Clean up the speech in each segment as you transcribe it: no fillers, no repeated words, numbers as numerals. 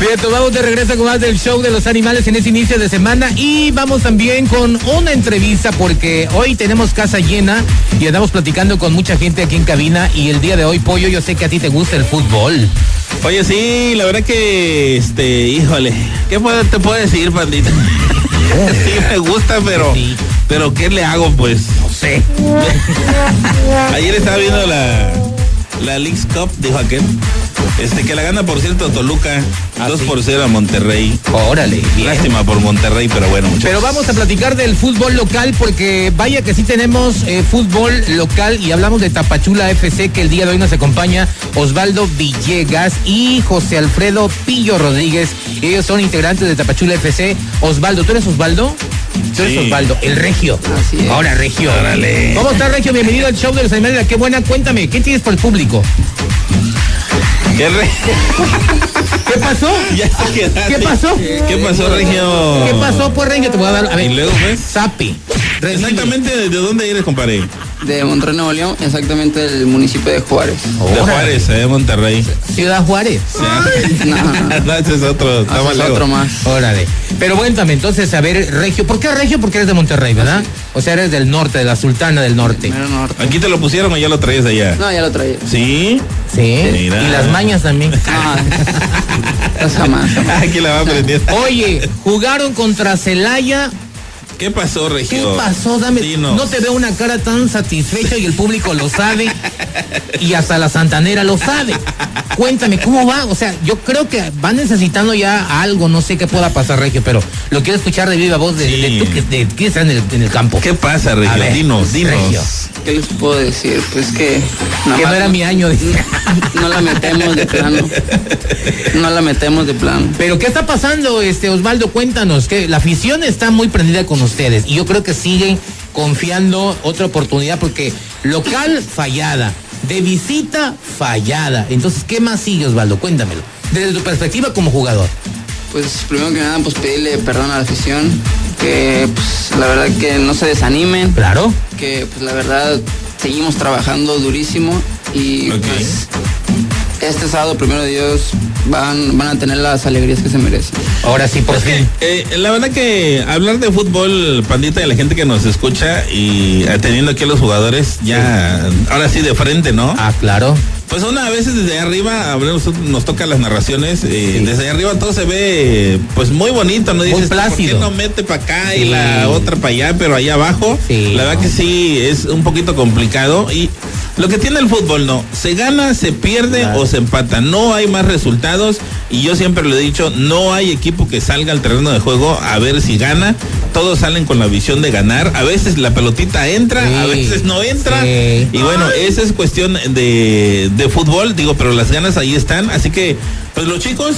Bien, vamos de regreso con más del show de los animales en este inicio de semana y vamos también con una entrevista porque hoy tenemos casa llena y andamos platicando con mucha gente aquí en cabina y el día de hoy, Pollo, yo sé que a ti te gusta el fútbol. Oye, sí, la verdad que, híjole, ¿qué te puedo decir, pandita? Sí me gusta, pero ¿qué le hago, pues? No sé. Ayer estaba viendo la Leagues Cup, dijo aquel. Que la gana, por cierto, Toluca, 2-0 a Monterrey. Órale, bien. Lástima por Monterrey, pero bueno, muchachos. Pero vamos a platicar del fútbol local porque vaya que sí tenemos fútbol local y hablamos de Tapachula FC, que el día de hoy nos acompaña Osvaldo Villegas y José Alfredo Pillo Rodríguez. Ellos son integrantes de Tapachula FC. Osvaldo, ¿tú eres Osvaldo? Tú eres Osvaldo, el Regio. Así es. Ahora, Regio. Órale. ¿Cómo estás, Regio? Bienvenido al show de los animales. Qué buena, cuéntame, ¿qué tienes para el público? ¿Qué pasó? Ya se quedaste. ¿Qué pasó? ¿Qué pasó, Regio? ¿Qué pasó, pues, Regio? Te voy a dar, a ver. ¿Y luego, pues? Sapi. Exactamente, ¿de dónde eres, compadre? De Monterrey, Nuevo León, exactamente del municipio de Juárez. De Juárez, de Monterrey. Ciudad Juárez. No, ese es otro. Está más lejos. Otro más. Órale. Pero cuéntame, entonces, a ver, Regio, ¿por qué Regio? Porque eres de Monterrey, ¿verdad? Sí. O sea, eres del norte, de la Sultana del Norte. Mero norte. ¿Aquí te lo pusieron o ya lo traías allá? No, ya lo traía. ¿Sí? Sí. Mira. Y las mañas también. No, jamás. Aquí la va aprendiendo. Oye, jugaron contra Celaya. ¿Qué pasó, ¿Qué Regio? pasó? Dame. Dinos. No te veo una cara tan satisfecha y el público lo sabe. Y hasta la santanera lo sabe. Cuéntame, ¿cómo va? O sea, yo creo que van necesitando ya algo, no sé qué pueda pasar, Regio, pero lo quiero escuchar de viva voz de tú que estás en el campo. ¿Qué pasa, Regio? A ver, Dinos. Regio. ¿Qué les puedo decir? Pues que... Que no era mi año. No la metemos de plano. No la metemos de plano. Pero ¿qué está pasando, Osvaldo? Cuéntanos, que la afición está muy prendida con ustedes y yo creo que siguen confiando otra oportunidad porque local fallada, de visita fallada. Entonces, ¿qué más sigue, Osvaldo? Cuéntamelo. Desde tu perspectiva como jugador. Pues primero que nada, pues pedirle perdón a la afición, que pues la verdad que no se desanimen, Claro. que pues la verdad seguimos trabajando durísimo y pues este sábado, primero de Dios, van a tener las alegrías que se merecen. Ahora sí, por fin. La verdad que hablar de fútbol, pandita, y la gente que nos escucha y teniendo aquí a los jugadores, ya, ahora sí de frente, ¿no? Ah, claro. Pues a veces desde arriba, nos toca las narraciones, desde allá arriba todo se ve pues muy bonito, ¿no? Dices, ¿por qué no mete para acá y la otra para allá, pero allá abajo? La verdad que sí, es un poquito complicado y lo que tiene el fútbol, ¿no? Se gana, se pierde o se empata, no hay más resultados y yo siempre lo he dicho, no hay equipo que salga al terreno de juego a ver si gana, todos salen con la visión de ganar, a veces la pelotita entra, a veces no entra y bueno, esa es cuestión de fútbol, digo, pero las ganas ahí están, así que pues los chicos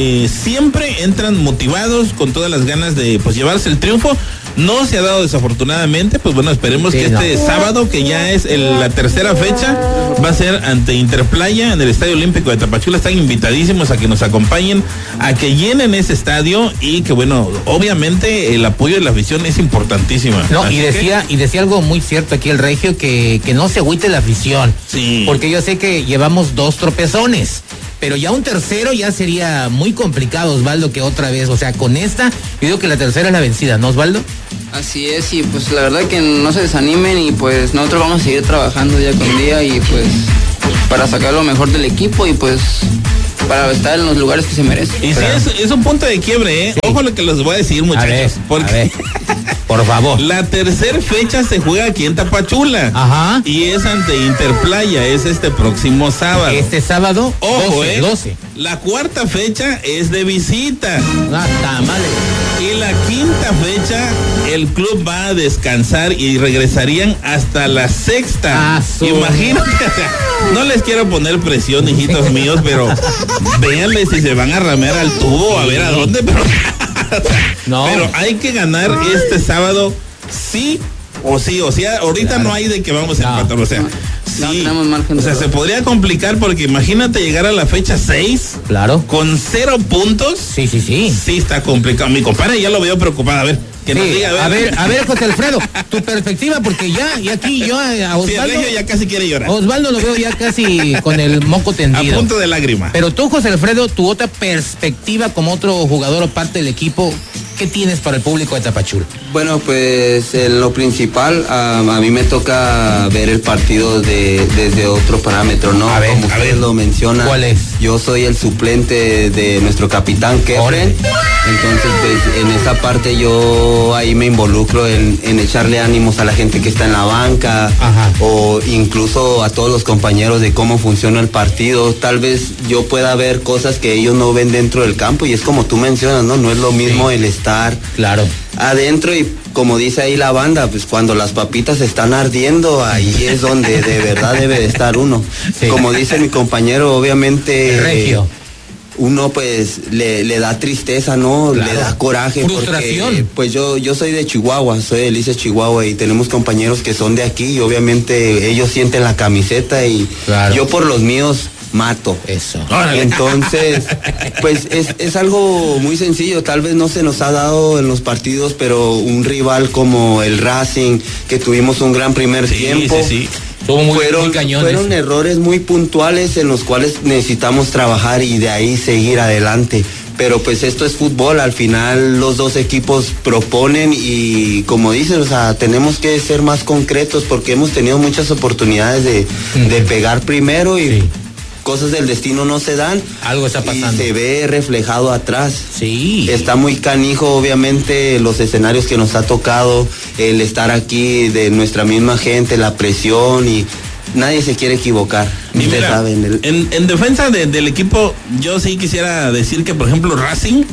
siempre entran motivados con todas las ganas de pues llevarse el triunfo. No se ha dado desafortunadamente, pues bueno, esperemos que este sábado, que ya es la tercera fecha, va a ser ante Interplaya en el Estadio Olímpico de Tapachula. Están invitadísimos a que nos acompañen, a que llenen ese estadio y que bueno, obviamente el apoyo de la afición es importantísima. No, y decía algo muy cierto aquí el Regio, que no se agüite la afición. Sí. Porque yo sé que llevamos 2 tropezones. Pero ya un tercero ya sería muy complicado, Osvaldo, que otra vez, o sea, con esta, yo digo que la tercera es la vencida, ¿no, Osvaldo? Así es, y pues la verdad que no se desanimen y pues nosotros vamos a seguir trabajando día con día y pues para sacar lo mejor del equipo y pues para estar en los lugares que se merecen. Y sí, es un punto de quiebre, ¿eh? Sí. Ojo lo que les voy a decir, muchachos. A ver. Por favor. La tercera fecha se juega aquí en Tapachula. Ajá. Y es ante Interplaya, es este próximo sábado. Este sábado, ojo, 12. La cuarta fecha es de visita. Ah, tamales. Y la quinta fecha, el club va a descansar y regresarían hasta la sexta. Imagínate, o sea, no les quiero poner presión, hijitos míos, pero véanle si se van a ramear al tubo, a ver a dónde, pero... No. Pero hay que ganar este sábado, sí o sí. O sea, ahorita no hay de que vamos a empatar, o sea, sí. O sea, se podría complicar porque imagínate llegar a la fecha 6. Claro. Con 0 puntos. Sí. Sí, está complicado. Mi compadre ya lo veo preocupado. A ver, Que nos diga, a ver, José Alfredo, tu perspectiva, porque ya aquí yo a Osvaldo... Sí, ya casi quiere llorar. Osvaldo lo veo ya casi con el moco tendido. A punto de lágrima. Pero tú, José Alfredo, tu otra perspectiva como otro jugador o parte del equipo, ¿qué tienes para el público de Tapachula? Bueno, pues en lo principal, a mí me toca ver el partido desde otro parámetro, ¿no? Como ustedes lo mencionan. ¿Cuál es? Yo soy el suplente de nuestro capitán, Kefren. Entonces, pues, en esa parte yo ahí me involucro en echarle ánimos a la gente que está en la banca. Ajá. O incluso a todos los compañeros de cómo funciona el partido. Tal vez yo pueda ver cosas que ellos no ven dentro del campo, y es como tú mencionas, ¿no? No es lo mismo el estar adentro, y como dice ahí la banda, pues cuando las papitas están ardiendo, ahí es donde de verdad debe de estar uno. Sí. Como dice mi compañero, obviamente Regio. Uno pues le da tristeza, ¿no? Claro. Le da coraje. Frustración. Porque pues yo soy de Chihuahua, soy de Lice, Chihuahua, y tenemos compañeros que son de aquí, y obviamente ellos sienten la camiseta, y yo por los míos mato. Eso. Entonces, pues es algo muy sencillo. Tal vez no se nos ha dado en los partidos, pero un rival como el Racing, que tuvimos un gran primer tiempo. Sí. Fueron errores muy puntuales en los cuales necesitamos trabajar y de ahí seguir adelante. Pero pues esto es fútbol, al final los dos equipos proponen, y como dices, o sea, tenemos que ser más concretos, porque hemos tenido muchas oportunidades de pegar primero y cosas del destino no se dan. Algo está pasando. Y se ve reflejado atrás. Sí. Está muy canijo, obviamente, los escenarios que nos ha tocado, el estar aquí de nuestra misma gente, la presión, y nadie se quiere equivocar. Mira, saben, en defensa del equipo, yo sí quisiera decir que, por ejemplo, Racing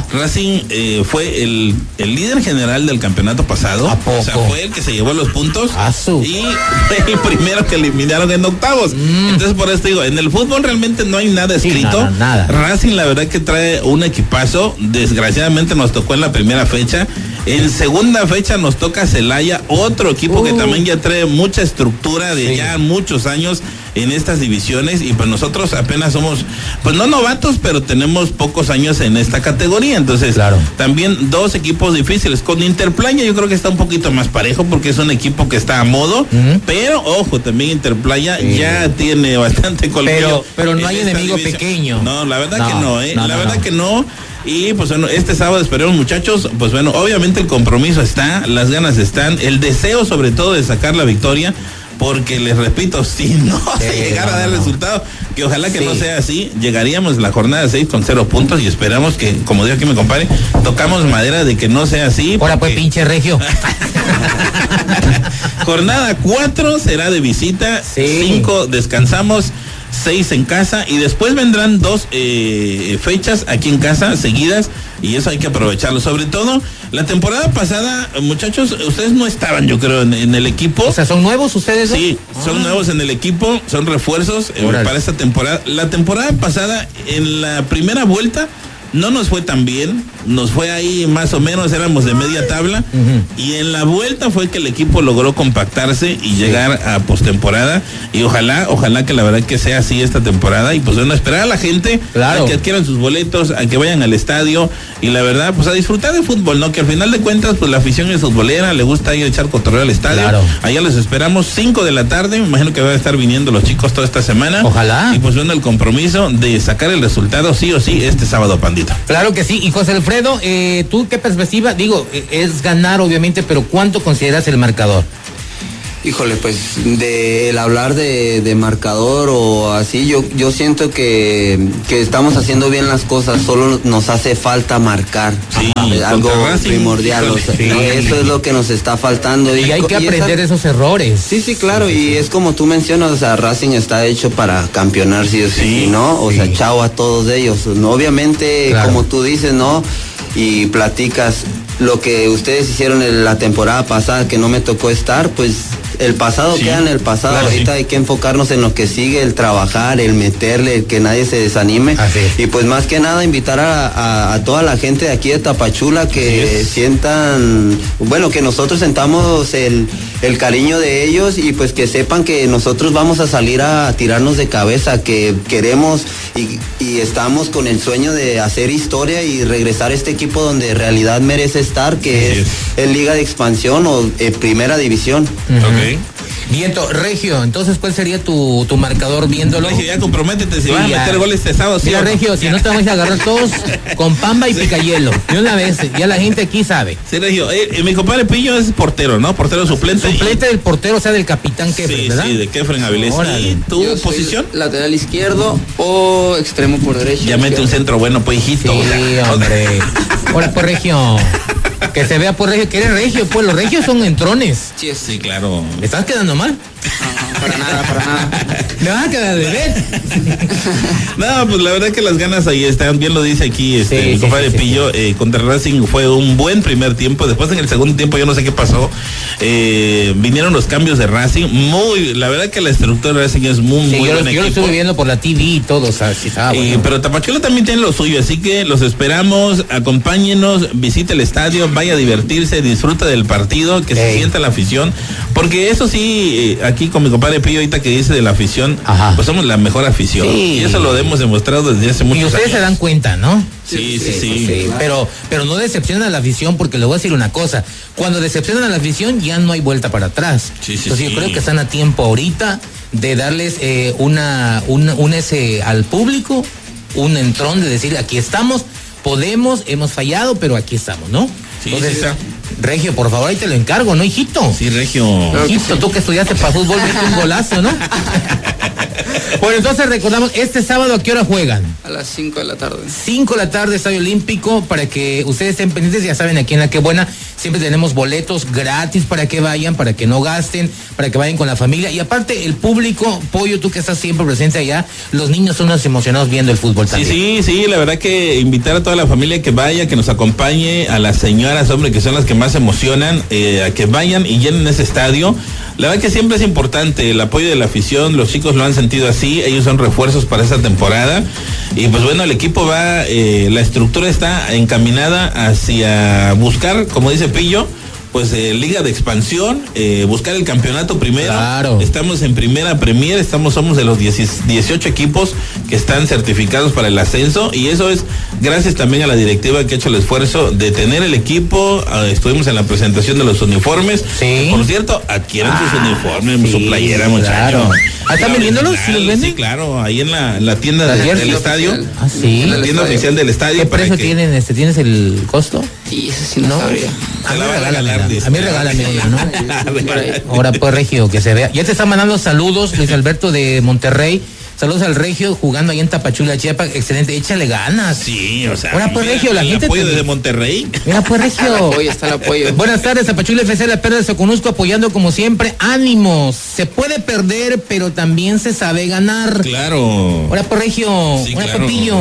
fue el líder general del campeonato pasado. ¿A poco? O sea, fue el que se llevó los puntos. Y fue el primero que eliminaron en octavos. Entonces, por eso digo, en el fútbol realmente no hay nada escrito. Sí, nada. Racing, la verdad, que trae un equipazo. Desgraciadamente nos tocó en la primera fecha. En segunda fecha nos toca Celaya, otro equipo que también ya trae mucha estructura de ya muchos años en estas divisiones, y pues nosotros apenas somos, pues no novatos, pero tenemos pocos años en esta categoría. Entonces, también dos equipos difíciles. Con Interplaya yo creo que está un poquito más parejo, porque es un equipo que está a modo, pero ojo, también Interplaya ya tiene bastante colmillo. Pero no hay enemigo pequeño. No, la verdad que no, la verdad que no. Y pues bueno, este sábado esperemos, muchachos, pues bueno, obviamente el compromiso está, las ganas están, el deseo sobre todo de sacar la victoria, porque les repito, si no se llegara a dar resultado, que ojalá que no sea así, llegaríamos la jornada 6 con 0 puntos, y esperamos que, como digo aquí mi compadre, tocamos madera de que no sea así. Ahora pues, pinche regio. Jornada 4 será de visita, 5 descansamos, 6 en casa, y después vendrán 2 fechas aquí en casa seguidas, y eso hay que aprovecharlo. Sobre todo, la temporada pasada, muchachos, ustedes no estaban, yo creo, en el equipo. O sea, ¿son nuevos ustedes? Sí, son nuevos en el equipo, son refuerzos para esta temporada. La temporada pasada, en la primera vuelta, no nos fue tan bien, nos fue ahí más o menos, éramos de media tabla, y en la vuelta fue que el equipo logró compactarse y llegar a postemporada, y ojalá que la verdad que sea así esta temporada, y pues bueno, esperar a la gente a que adquieran sus boletos, a que vayan al estadio, y la verdad, pues a disfrutar de fútbol, ¿no? Que al final de cuentas, pues la afición es futbolera, le gusta ir a echar cotorreo al estadio. Allá los esperamos, 5 de la tarde, me imagino que van a estar viniendo los chicos toda esta semana. Ojalá. Y pues bueno, el compromiso de sacar el resultado sí o sí este sábado, pandita. Claro que sí. Y José Alfredo, ¿tú qué perspectiva? Digo, es ganar obviamente, pero ¿cuánto consideras el marcador? Híjole, pues el hablar de marcador o así, yo siento que estamos haciendo bien las cosas, solo nos hace falta marcar. Algo primordial, o sea, eso es lo que nos está faltando. Y hay que aprender esos errores. Sí, claro, y es como tú mencionas, o sea, Racing está hecho para campeonar, sí o sí, ¿no? O sea, chao a todos ellos, ¿no? Obviamente, como tú dices, ¿no? Y platicas lo que ustedes hicieron en la temporada pasada, que no me tocó estar, pues el pasado queda en el pasado. Ahorita hay que enfocarnos en lo que sigue, el trabajar, el meterle, el que nadie se desanime. Y pues más que nada invitar a toda la gente de aquí de Tapachula que sientan, bueno, que nosotros sentamos el el cariño de ellos y pues que sepan que nosotros vamos a salir a tirarnos de cabeza, que queremos y estamos con el sueño de hacer historia y regresar a este equipo donde en realidad merece estar, que es en Liga de Expansión o Primera División. Okay. Viento, Regio, entonces ¿cuál sería tu marcador viéndolo? Regio, ya comprométete, si vas a meter goles este sábado. Mira, Regio, si no te vamos a agarrar todos con pamba y picayelo. De una vez, ya la gente aquí sabe. Sí, Regio, mi compadre Pillo es portero, ¿no? Portero suplente. Suplente del portero, o sea, del capitán Kefren, ¿verdad? Sí, de Kefren Avilés. ¿Y tu posición? Lateral izquierdo o extremo por derecha. Ya mete un centro bueno, pues, hijito. Sí, hombre. Ahora, pues, Regio. Que se vea por Regio, que eres Regio, pues los Regios son entrones. Sí, claro. ¿Me estás quedando mal? No, para nada. ¿Me vas a quedar de ver? No, pues la verdad que las ganas ahí están, bien lo dice aquí mi compadre Pillo, contra Racing fue un buen primer tiempo, después en el segundo tiempo yo no sé qué pasó, vinieron los cambios de Racing, la verdad que la estructura de Racing es muy buena equipo. Yo lo estuve viendo por la TV y todo, o sea, sí estaba bueno. Pero Tapachula también tiene lo suyo, así que los esperamos, acompáñenos, visite el estadio, vaya a divertirse, disfruta del partido, que se sienta la afición, porque eso sí, aquí con mi compadre Pillo ahorita que dice de la afición, pues somos la mejor afición, y eso lo hemos demostrado desde hace muchos años. Y ustedes se dan cuenta, ¿no? Sí. Pero no decepcionan a la afición, porque le voy a decir una cosa, cuando decepcionan a la afición ya no hay vuelta para atrás. Entonces yo creo que están a tiempo ahorita de darles al público un entrón de decir, aquí estamos, hemos fallado, pero aquí estamos, ¿no? Entonces, Regio, por favor, ahí te lo encargo, ¿no, hijito? Sí, Regio. Hijito, tú que estudiaste para fútbol, vete un golazo, ¿no? Bueno, entonces recordamos, este sábado, ¿a qué hora juegan? A las 5 de la tarde. 5 de la tarde, Estadio Olímpico, para que ustedes estén pendientes, ya saben, aquí en La Que Buena siempre tenemos boletos gratis para que vayan, para que no gasten, para que vayan con la familia. Y aparte, el público, Pollo, tú que estás siempre presente allá, los niños son unos emocionados viendo el fútbol también. Sí, la verdad que invitar a toda la familia que vaya, que nos acompañe, a las señoras, hombre, que son las que más se emocionan, a que vayan y llenen ese estadio. La verdad que siempre es importante el apoyo de la afición, los chicos lo han sentido así, ellos son refuerzos para esta temporada y pues bueno, el equipo va, la estructura está encaminada hacia buscar, como dice Pillo, pues Liga de Expansión, buscar el campeonato primero. Claro. Estamos en Primera Premier, somos de los 18 equipos que están certificados para el ascenso y eso es gracias también a la directiva que ha hecho el esfuerzo de tener el equipo. Estuvimos en la presentación de los uniformes. Sí. Por cierto, adquieran sus uniformes, su playera, muchachos. Claro. ¿Están vendiéndolos? ¿Sí los venden? Sí, claro, ahí en la tienda del estadio. Sí. La tienda oficial del estadio. ¿Qué precio tienen? ¿Tienes el costo? Sí, eso sí no sabría. A mí regálame, ¿no? Ahora pues, Regio, que se vea. Ya te está mandando saludos Luis Alberto de Monterrey. Saludos al Regio jugando ahí en Tapachula, Chiapas. Excelente, échale ganas. Sí, o sea. Ahora pues, Regio, la gente. Apoyo desde Monterrey. Mira pues, Regio. Está el apoyo. Buenas tardes, Tapachula FC, la perra de Soconusco, apoyando como siempre. ánimos. Se puede perder, pero también se sabe ganar. Claro. Ahora pues, Regio. Ahora pues, Pillo.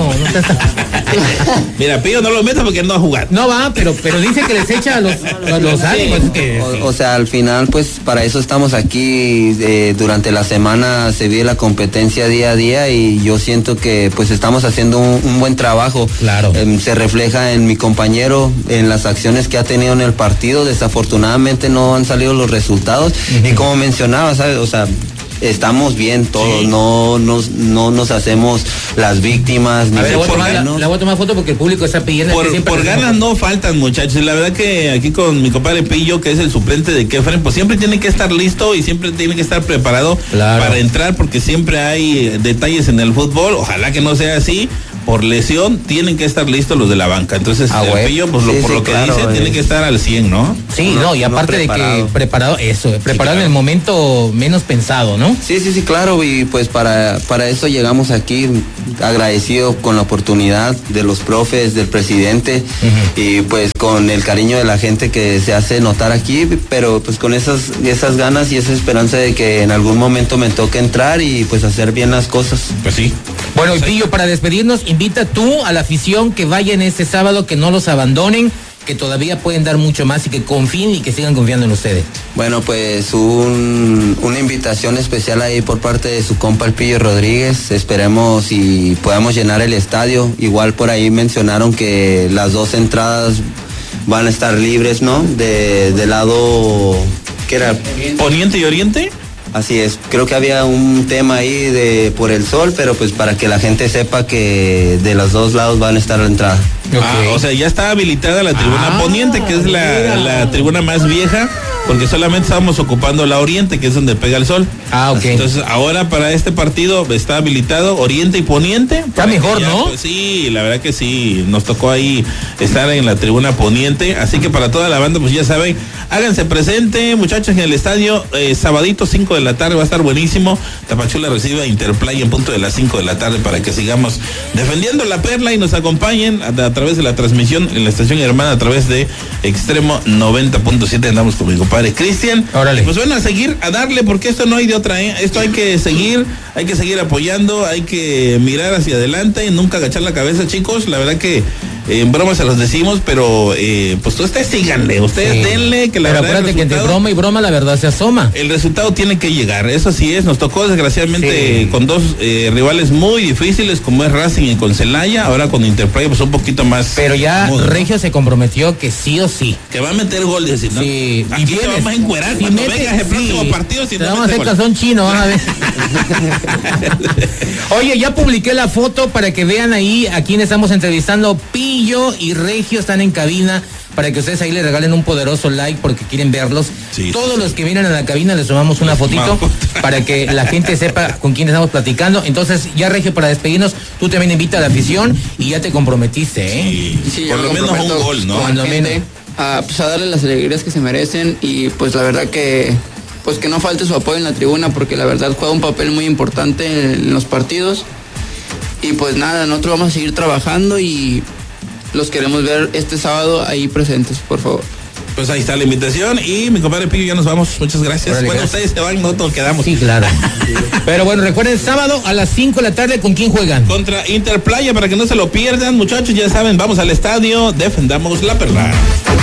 Mira, Pillo no lo meta porque no va a jugar. No va, pero dice que les echa los ánimos. O sea, al final, pues para eso estamos aquí. Durante la semana se vive la competencia día a día y yo siento que pues estamos haciendo un buen trabajo. Claro. Se refleja en mi compañero, en las acciones que ha tenido en el partido. Desafortunadamente no han salido los resultados. Y como mencionaba, ¿sabes? O sea, estamos bien todos, sí. no nos hacemos las víctimas. A ver, le voy a tomar foto porque el público está pidiendo. Por ganas no faltan, muchachos. La verdad que aquí con mi compadre Pillo, que es el suplente de Kefren, pues siempre tiene que estar listo y siempre tiene que estar preparado para entrar, porque siempre hay detalles en el fútbol. Ojalá que no sea así. Por lesión tienen que estar listos los de la banca. Entonces Pillo, pues por lo que dice, tiene que estar al 100, ¿no? Sí, y aparte de que preparado en el momento menos pensado, ¿no? Sí, claro, y pues para eso llegamos aquí, agradecido con la oportunidad de los profes, del presidente, y pues con el cariño de la gente que se hace notar aquí, pero pues con esas ganas y esa esperanza de que en algún momento me toque entrar y pues hacer bien las cosas. Pues sí. Bueno, y Pillo, para despedirnos, invita tú a la afición que vayan este sábado, que no los abandonen, que todavía pueden dar mucho más y que confíen y que sigan confiando en ustedes. Bueno, pues una invitación especial ahí por parte de su compa el Pillo Rodríguez. Esperemos y podamos llenar el estadio. Igual por ahí mencionaron que las 2 entradas van a estar libres, ¿no? Del lado ¿Qué era? Poniente y Oriente. Así es, creo que había un tema ahí por el sol, pero pues para que la gente sepa que de los dos lados van a estar la entrada. Okay. O sea, ya está habilitada la tribuna Poniente, que es la tribuna más vieja, porque solamente estábamos ocupando la Oriente, que es donde pega el sol. Ok. Entonces, ahora para este partido está habilitado Oriente y Poniente. Está mejor, ya, ¿no? Pues, sí, la verdad que sí, nos tocó ahí estar en la tribuna Poniente, así que para toda la banda, pues ya saben, háganse presente, muchachos, en el estadio, sabadito 5 de la tarde, va a estar buenísimo. Tapachula recibe a Interplay en punto de las 5 de la tarde para que sigamos defendiendo la perla y nos acompañen a través de la transmisión en la estación hermana, a través de Extremo 90.7. Andamos con mi compadre Cristian. Órale. Pues bueno, a seguir, a darle, porque esto no hay de otra, ¿eh? Esto hay que seguir apoyando, hay que mirar hacia adelante y nunca agachar la cabeza, chicos. La verdad que en broma se los decimos, pero pues ustedes síganle, ustedes denle, que la pero verdad. Pero acuérdate que entre broma y broma la verdad se asoma. El resultado tiene que llegar, eso sí es. Nos tocó desgraciadamente con dos rivales muy difíciles, como es Racing y con Celaya. Ahora con Interplay pues un poquito más. Pero ya Regio se comprometió que sí o sí. Que va a meter gol, decir, ¿no? Sí. Aquí te vamos a encuerar cuando vengas el próximo partido. Si te vamos a hacer calzón chino, vas a ver. Oye, ya publiqué la foto para que vean ahí a quién estamos entrevistando. Pillo y Regio están en cabina, para que ustedes ahí le regalen un poderoso like porque quieren verlos. Sí, todos los que vienen a la cabina les tomamos una fotito para que la gente sepa con quién estamos platicando. Entonces, ya Regio, para despedirnos, tú también invita a la afición y ya te comprometiste, ¿eh? Sí, por lo menos un gol, ¿no? Cuando menos. Pues a darle las alegrías que se merecen y pues la verdad que pues que no falte su apoyo en la tribuna, porque la verdad juega un papel muy importante en los partidos. Y pues nada, nosotros vamos a seguir trabajando y los queremos ver este sábado ahí presentes, por favor. Pues ahí está la invitación y mi compadre Pillo, ya nos vamos. Muchas gracias. Órale, bueno, ustedes se van, nosotros quedamos. Sí, claro. Pero bueno, recuerden, sábado a las 5 de la tarde, ¿con quién juegan? Contra Interplaya, para que no se lo pierdan, muchachos, ya saben, vamos al estadio, defendamos la perla.